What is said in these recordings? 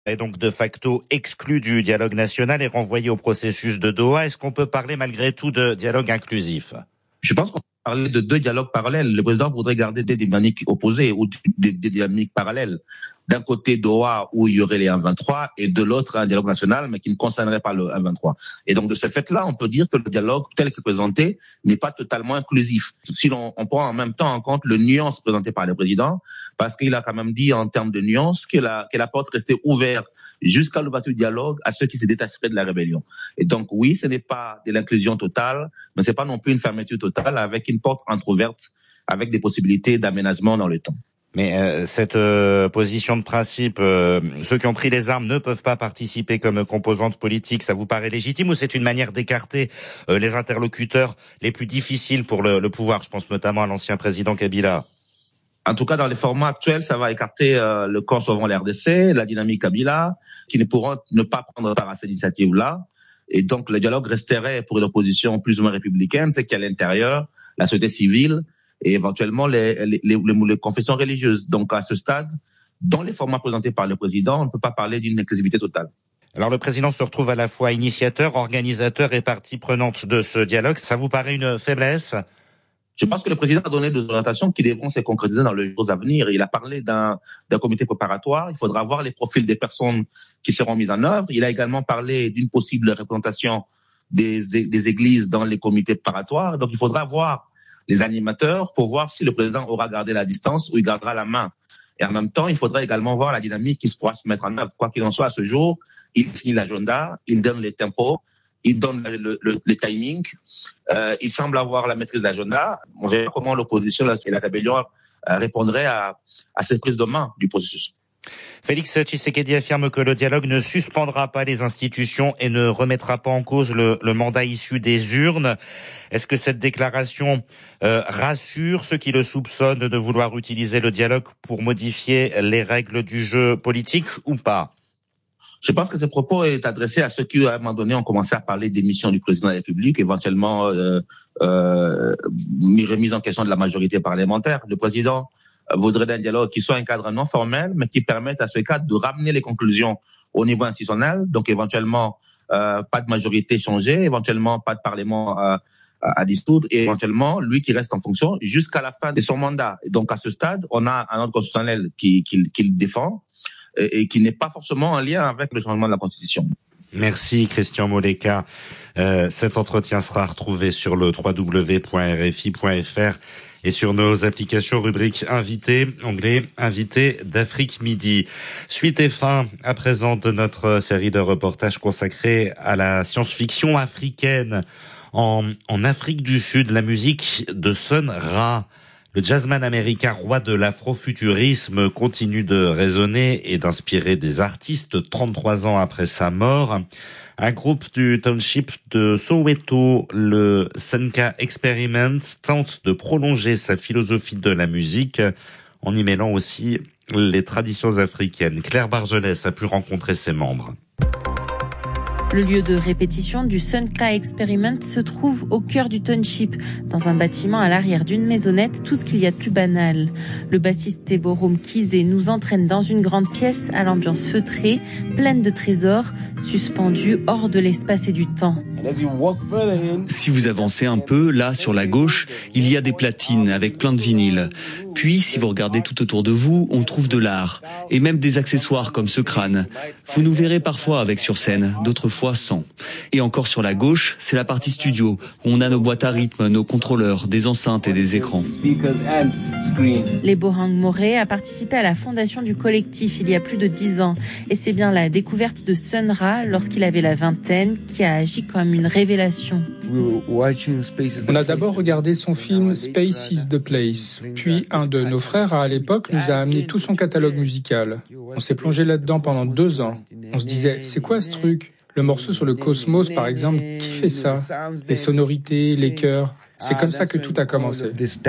est donc de facto exclu du dialogue national et renvoyé au processus de Doha. Est-ce qu'on peut parler malgré tout de dialogue inclusif ? Je pense qu'on peut parler de deux dialogues parallèles. Le président voudrait garder des dynamiques opposées ou des dynamiques parallèles. D'un côté, Doha, où il y aurait les 1-23, et de l'autre, un dialogue national, mais qui ne concernerait pas le 1-23. Et donc, de ce fait-là, on peut dire que le dialogue, tel que présenté, n'est pas totalement inclusif. Si on prend en même temps en compte le nuance présenté par le président, parce qu'il a quand même dit, en termes de nuance, que la porte restait ouverte jusqu'à l'ouverture du dialogue à ceux qui se détacheraient de la rébellion. Et donc, oui, ce n'est pas de l'inclusion totale, mais c'est pas non plus une fermeture totale avec une porte entrouverte, avec des possibilités d'aménagement dans le temps. Mais cette position de principe, ceux qui ont pris les armes ne peuvent pas participer comme composante politique, ça vous paraît légitime ou c'est une manière d'écarter les interlocuteurs les plus difficiles pour le pouvoir ? Je pense notamment à l'ancien président Kabila. En tout cas, dans les formats actuels, ça va écarter le corps sauvant l'RDC, la dynamique Kabila, qui ne pourront ne pas prendre part à cette initiative-là. Et donc, le dialogue resterait pour une opposition plus ou moins républicaine, c'est qu'à l'intérieur, la société civile et éventuellement les confessions religieuses. Donc, à ce stade, dans les formats présentés par le président, on ne peut pas parler d'une inclusivité totale. Alors, le président se retrouve à la fois initiateur, organisateur et partie prenante de ce dialogue. Ça vous paraît une faiblesse ? Je pense que le président a donné des orientations qui devront se concrétiser dans les jours à venir. Il a parlé d'un comité préparatoire. Il faudra voir les profils des personnes qui seront mises en œuvre. Il a également parlé d'une possible représentation des églises dans les comités préparatoires. Donc, il faudra voir les animateurs pour voir si le président aura gardé la distance ou il gardera la main. Et en même temps, il faudra également voir la dynamique qui pourra se mettre en œuvre. Quoi qu'il en soit, à ce jour, il finit l'agenda, il donne les tempos, il donne le timing. Il semble avoir la maîtrise de l'agenda. On verra comment l'opposition et la rébellion répondraient à cette prise de main du processus. Félix Tshisekedi affirme que le dialogue ne suspendra pas les institutions et ne remettra pas en cause le mandat issu des urnes. Est-ce que cette déclaration rassure ceux qui le soupçonnent de vouloir utiliser le dialogue pour modifier les règles du jeu politique ou pas ? Je pense que ce propos est adressé à ceux qui, à un moment donné, ont commencé à parler des missions du président de la République, éventuellement remise en question de la majorité parlementaire. Le président voudrait d'un dialogue qui soit un cadre non formel, mais qui permette à ce cadre de ramener les conclusions au niveau institutionnel. Donc, éventuellement, pas de majorité changée, éventuellement pas de parlement à dissoudre, et éventuellement, lui qui reste en fonction jusqu'à la fin de son mandat. Et donc, à ce stade, on a un ordre constitutionnel qui le défend et qui n'est pas forcément en lien avec le changement de la Constitution. Merci Christian Moleka. Cet entretien sera retrouvé sur le www.rfi.fr et sur nos applications rubrique invité, onglet invité d'Afrique Midi. Suite et fin à présent de notre série de reportages consacrés à la science-fiction africaine. En Afrique du Sud, la musique de Sun Ra, le jazzman américain roi de l'afrofuturisme, continue de résonner et d'inspirer des artistes 33 ans après sa mort. Un groupe du township de Soweto, le Sunka Experiment, tente de prolonger sa philosophie de la musique en y mêlant aussi les traditions africaines. Claire Bargelès a pu rencontrer ses membres. Le lieu de répétition du Sunka Experiment se trouve au cœur du township, dans un bâtiment à l'arrière d'une maisonnette, tout ce qu'il y a de plus banal. Le bassiste Teborum Kizé nous entraîne dans une grande pièce à l'ambiance feutrée, pleine de trésors, suspendus hors de l'espace et du temps. Si vous avancez un peu, là, sur la gauche, il y a des platines avec plein de vinyles. Puis, si vous regardez tout autour de vous, on trouve de l'art. Et même des accessoires comme ce crâne. Vous nous verrez parfois avec sur scène, d'autres fois sans. Et encore sur la gauche, c'est la partie studio, où on a nos boîtes à rythme, nos contrôleurs, des enceintes et des écrans. Les Bohang Moré a participé à la fondation du collectif il y a plus de 10 ans. Et c'est bien la découverte de Sun Ra, lorsqu'il avait la vingtaine, qui a agi comme une révélation. On a d'abord regardé son film Space is the Place. Puis un de nos frères à l'époque nous a amené tout son catalogue musical. On s'est plongé là-dedans pendant 2 ans. On se disait, c'est quoi ce truc ? Le morceau sur le cosmos, par exemple, qui fait ça ? Les sonorités, les chœurs. C'est comme ça que tout a commencé.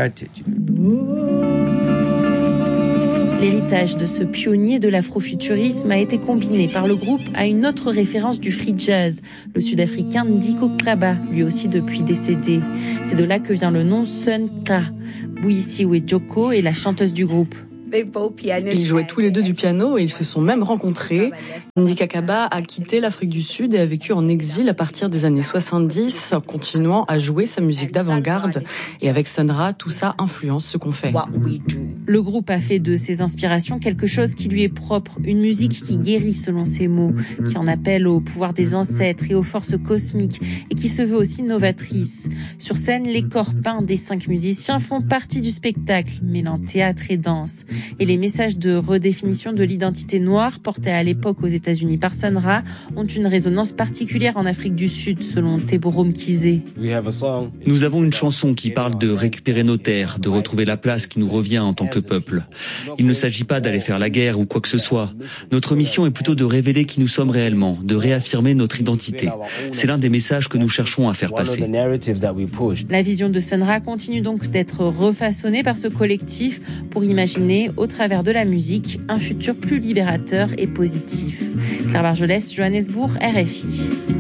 L'héritage de ce pionnier de l'afrofuturisme a été combiné par le groupe à une autre référence du free jazz, le sud-africain Ndiko Kraba, lui aussi depuis décédé. C'est de là que vient le nom Sunka. Buyisiwe Joko est la chanteuse du groupe. Ils jouaient tous les deux du piano et ils se sont même rencontrés. Ndika Kaba a quitté l'Afrique du Sud et a vécu en exil à partir des années 70, continuant à jouer sa musique d'avant-garde. Et avec Sun Ra, tout ça influence ce qu'on fait. Le groupe a fait de ses inspirations quelque chose qui lui est propre, une musique qui guérit selon ses mots, qui en appelle au pouvoir des ancêtres et aux forces cosmiques et qui se veut aussi novatrice. Sur scène, les corps peints des 5 musiciens font partie du spectacle, mêlant théâtre et danse. Et les messages de redéfinition de l'identité noire portés à l'époque aux États-Unis par Sun Ra ont une résonance particulière en Afrique du Sud, selon Teborom Kizé. Nous avons une chanson qui parle de récupérer nos terres, de retrouver la place qui nous revient en tant que peuple. Il ne s'agit pas d'aller faire la guerre ou quoi que ce soit. Notre mission est plutôt de révéler qui nous sommes réellement, de réaffirmer notre identité. C'est l'un des messages que nous cherchons à faire passer. La vision de Sun Ra continue donc d'être refaçonnée par ce collectif pour imaginer, au travers de la musique, un futur plus libérateur et positif. Claire Bargelès, Johannesburg, RFI.